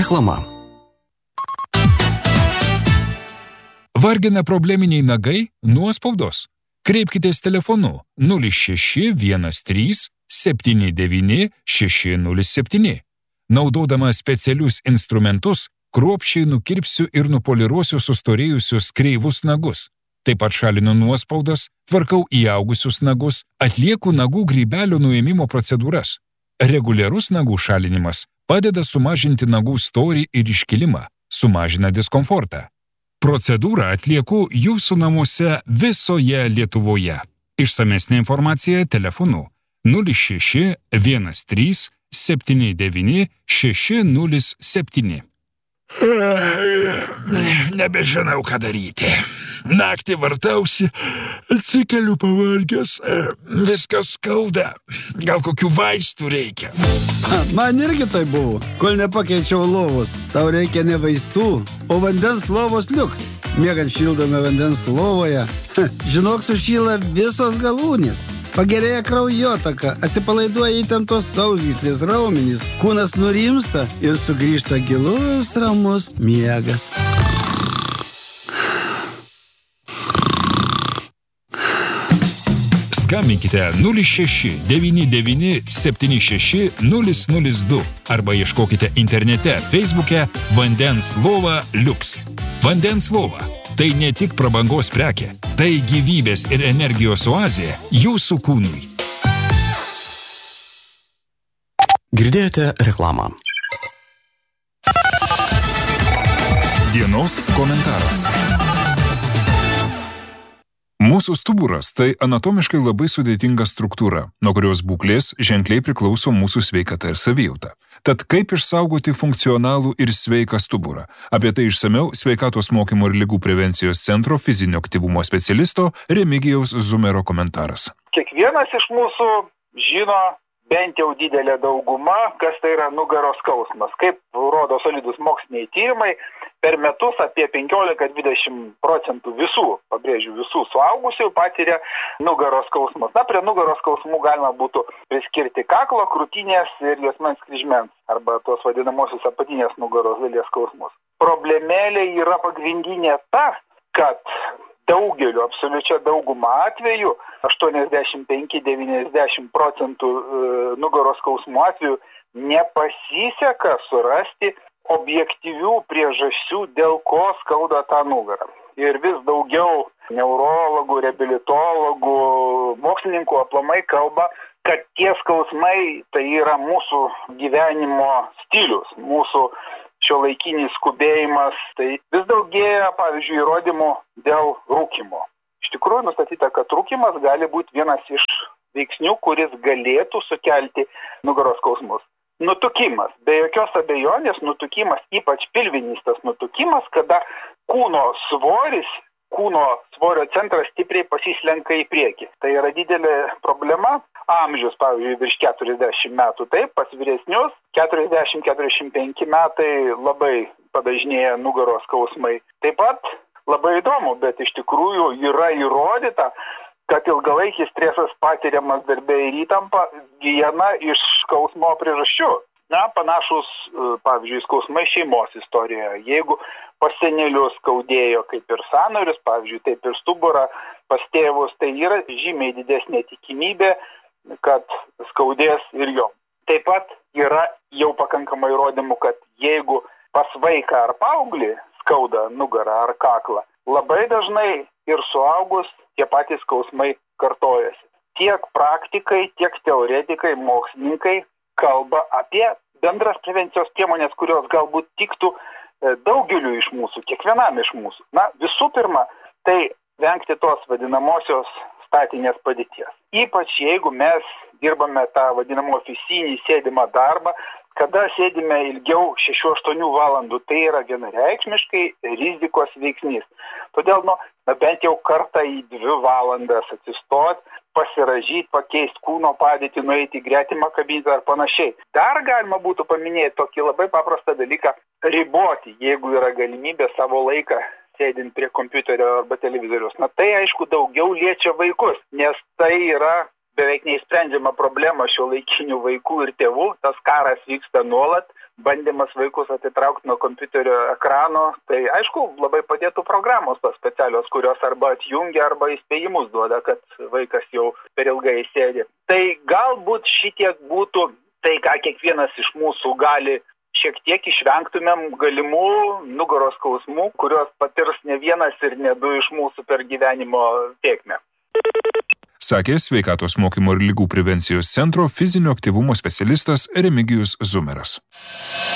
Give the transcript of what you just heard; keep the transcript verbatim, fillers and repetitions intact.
Reklama. Vargina probleminiai nagai? Nuospaudos? Kreipkitės telefonu nulis šeši vienas trys septyni devyni šeši nulis septyni. Naudodama specialius instrumentus, kruopščiai nukirpsiu ir nupoliruosiu sustorėjusius kreivus nagus. Taip pat šalinu nuospaudas, tvarkau įaugusius nagus, atlieku nagų grybelio nuėmimo procedūras. Reguliarus nagų šalinimas padeda sumažinti nagų storį ir iškilimą, sumažina diskomfortą. Procedūrą atlieku jūsų namuose visoje Lietuvoje. Išsamesnė informacija telefonu nulis šeši vienas trys septyni devyni šeši nulis septyni. Nebežinau, ką daryti. Naktį vartausi, atsikeliu pavargęs, viskas skauda. Gal kokių vaistų reikia? Man irgi tai buvo, kol nepakeičiau lovos. Tau reikia ne vaistų, o vandens lovos liuks. Miegant šildome vandens lovoje, žinok, sušyla visos galūnės. Pagerėja kraujotaka, atsipalaiduoja įtemptos sausgyslės raumenys, kūnas nurimsta ir sugrįžta gilus ramus miegas. Skambinkite nulis šeši devyni devyni septyni šeši nulis nulis du arba ieškokite internete Facebook'e Vandens lova Liuks. Vandens lova – tai ne tik prabangos prekė, tai gyvybės ir energijos oazė jūsų kūnui. Girdėjote reklamą. Dienos komentaras. Mūsų stuburas – tai anatomiškai labai sudėtinga struktūra, nuo kurios būklės ženkliai priklauso mūsų sveikata ir savijauta. Tad kaip išsaugoti funkcionalų ir sveiką stuburą? Apie tai išsamiau Sveikatos mokymo ir ligų prevencijos centro fizinio aktyvumo specialisto Remigijaus Zumero komentaras. Kiekvienas iš mūsų žino, bent jau didelė dauguma, kas tai yra nugaros skausmas. Kaip rodo solidus moksliniai tyrimai, per metus apie penkiolika dvidešimt procentų visų, pabrėžiu, visų suaugusių patiria nugaros skausmus. Na, prie nugaros skausmų galima būtų priskirti kaklo, krūtinės ir juosmens kryžmens, arba tos vadinamosios apatinės nugaros dalies skausmus. Problemėlė yra pagrindinė ta, kad daugeliu, absoliučia dauguma atveju, aštuoniasdešimt penki iki devyniasdešimt procentų nugaros skausmų atveju nepasiseka surasti objektyvių priežasčių, dėl ko skauda tą nugarą. Ir vis daugiau neurologų, reabilitologų, mokslininkų aplamai kalba, kad tie skausmai tai yra mūsų gyvenimo stilius, mūsų šiuolaikinis skubėjimas. Tai vis daugėja, pavyzdžiui, įrodymų dėl rūkymo. Iš tikrųjų nustatyta, kad rūkymas gali būti vienas iš veiksnių, kuris galėtų sukelti nugaros skausmus. Nutukimas. Be jokios abejonės nutukimas, ypač pilvinis tas nutukimas, kada kūno svoris, kūno svorio centras stipriai pasislenka į priekį. Tai yra didelė problema. Amžius, pavyzdžiui, virš keturiasdešimt metų, taip, pas vyresnius, keturiasdešimt iki keturiasdešimt penki metai labai padažnėja nugaros skausmai. Taip pat labai įdomu, bet iš tikrųjų yra įrodyta, kad ilgalaikis stresas patiriamas darbe ir įtampa viena iš skausmo priežasčių. Na, panašus, pavyzdžiui, skausmai šeimos istorijoje. Jeigu pas senelius skaudėjo kaip ir sąnarius, pavyzdžiui, taip ir stuburą, pas tėvus, tai yra žymiai didesnė tikimybė, kad skaudės ir jom. Taip pat yra jau pakankamai įrodymų, kad jeigu pas vaiką ar paauglį skauda nugarą ar kaklą, labai dažnai ir suaugus tie patys skausmai kartojasi. Tiek praktikai, tiek teoretikai, mokslininkai kalba apie bendras prevencijos priemonės, kurios galbūt tiktų daugeliu iš mūsų, kiekvienam iš mūsų. Na, visų pirma, tai vengti tos vadinamosios statinės padėties. Ypač jeigu mes dirbame tą vadinamą ofisinį sėdimą darbą, kada sėdime ilgiau šešių aštuonių valandų, tai yra vienareikšmiškai rizikos veiksnys. Todėl, nu, bent jau kartą į dvi valandas atsistot, pasiražyti, pakeisti kūno padėtį, nueiti į gretimą kabinetą ar panašiai. Dar galima būtų paminėti tokį labai paprastą dalyką – riboti, jeigu yra galimybė savo laiką sėdint prie kompiuterio arba televizoriaus. Na tai aišku daugiau liečia vaikus, nes tai yra beveik neįsprendžiama problema šiuolaikinių vaikų ir tėvų. Tas karas vyksta nuolat, bandymas vaikus atitraukti nuo kompiuterio ekrano. Tai aišku, labai padėtų programos tos specialios, kurios arba atjungia, arba įspėjimus duoda, kad vaikas jau per ilgai sėdi. Tai galbūt šitiek būtų tai, ką kiekvienas iš mūsų gali šiek tiek išvengtumėm galimų nugaros skausmų, kurios patirs ne vienas ir ne du iš mūsų per gyvenimo tėkmę. Sakė Sveikatos mokymo ir ligų prevencijos centro fizinio aktyvumo specialistas Remigijus Zumeras.